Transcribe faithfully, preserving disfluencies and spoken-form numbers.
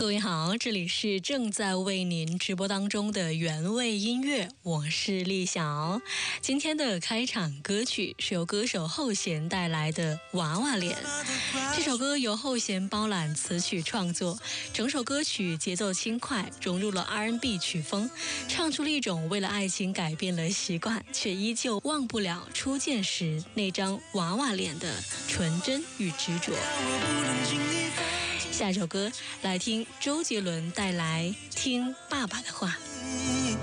各位好，这里是正在为您直播当中的原味音乐，我是丽晓。今天的开场歌曲是由歌手后弦带来的《娃娃脸》。这首歌由后弦包揽词曲创作，整首歌曲节奏轻快，融入了 R and B 曲风，唱出了一种为了爱情改变了习惯，却依旧忘不了初见时那张娃娃脸的纯真与执着。下首歌来听周杰伦带来《听爸爸的话》。